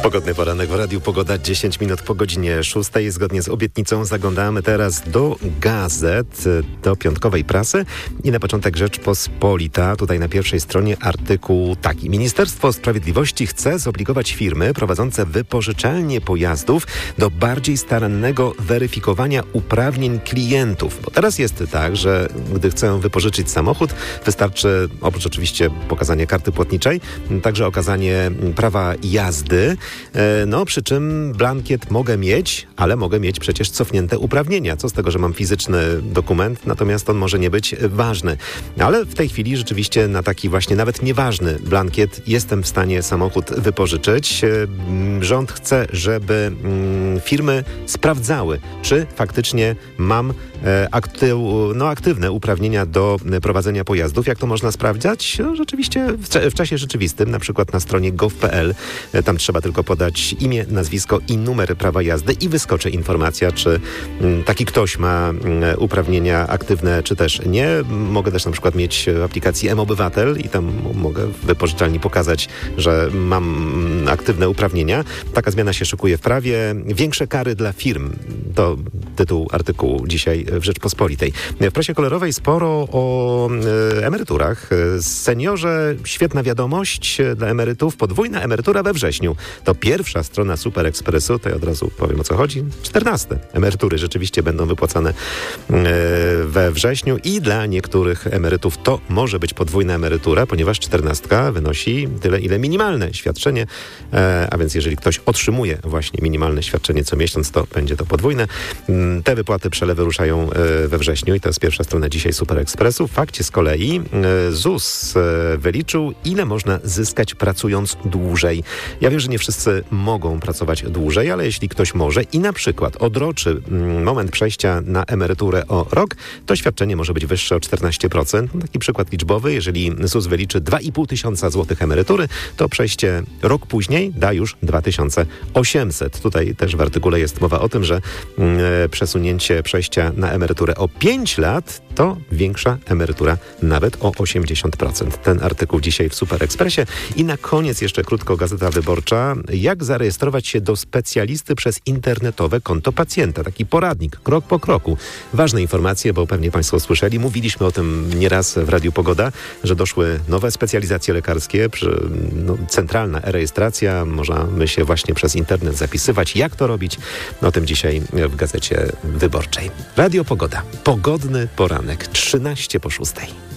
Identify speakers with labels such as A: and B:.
A: Pogodny poranek w Radiu Pogoda, 10 minut po godzinie 6. Zgodnie z obietnicą zaglądamy teraz do gazet, do piątkowej prasy i na początek Rzeczpospolita. Tutaj na pierwszej stronie artykuł taki. Ministerstwo Sprawiedliwości chce zobligować firmy prowadzące wypożyczalnie pojazdów do bardziej starannego weryfikowania uprawnień klientów. Bo teraz jest tak, że gdy chcę wypożyczyć samochód, wystarczy oprócz oczywiście pokazania karty płatniczej, także okazanie prawa jazdy. Przy czym blankiet mogę mieć, ale mogę mieć przecież cofnięte uprawnienia. Co z tego, że mam fizyczny dokument, natomiast on może nie być ważny. Ale w tej chwili rzeczywiście na taki właśnie nawet nieważny blankiet jestem w stanie samochód wypożyczyć. Rząd chce, żeby firmy sprawdzały, czy faktycznie mam aktywne uprawnienia do prowadzenia pojazdów. Jak to można sprawdzać? Rzeczywiście w czasie rzeczywistym, na przykład na stronie gov.pl. Tam trzeba tylko podać imię, nazwisko i numer prawa jazdy i wyskoczy informacja, czy taki ktoś ma uprawnienia aktywne, czy też nie. Mogę też na przykład mieć w aplikacji mObywatel i tam mogę w wypożyczalni pokazać, że mam aktywne uprawnienia. Taka zmiana się szykuje w prawie. Większe kary dla firm. To tytuł artykułu dzisiaj w Rzeczpospolitej. W prasie kolorowej sporo o emeryturach. Seniorze, świetna wiadomość dla emerytów. Podwójna emerytura we wrześniu. To pierwsza strona Super Expressu. To ja od razu powiem, o co chodzi. 14 emerytury rzeczywiście będą wypłacane we wrześniu i dla niektórych emerytów to może być podwójna emerytura, ponieważ 14 wynosi tyle, ile minimalne świadczenie, a więc jeżeli ktoś otrzymuje właśnie minimalne świadczenie co miesiąc, to będzie to podwójne. Te wypłaty, przelewy ruszają we wrześniu i to jest pierwsza strona dzisiaj Super Expressu. W fakcie z kolei ZUS wyliczył, ile można zyskać pracując dłużej. Ja wiem, że nie wszyscy mogą pracować dłużej, ale jeśli ktoś może i na przykład odroczy moment przejścia na emeryturę o rok, to świadczenie może być wyższe o 14%. Taki przykład liczbowy. Jeżeli ZUS wyliczy 2,5 tysiąca złotych emerytury, to przejście rok później da już 2800. Tutaj też w artykule jest mowa o tym, że przesunięcie przejścia na emeryturę o 5 lat to większa emerytura nawet o 80%. Ten artykuł dzisiaj w Super Expressie. I na koniec jeszcze krótko Gazeta Wyborcza. Jak zarejestrować się do specjalisty przez internetowe konto pacjenta? Taki poradnik, krok po kroku. Ważne informacje, bo pewnie Państwo słyszeli. Mówiliśmy o tym nieraz w Radiu Pogoda, że doszły nowe specjalizacje lekarskie, centralna e-rejestracja. Możemy się właśnie przez internet zapisywać. Jak to robić? O tym dzisiaj w Gazecie Wyborczej. Radio Pogoda. Pogodny poranek. 13 po 6.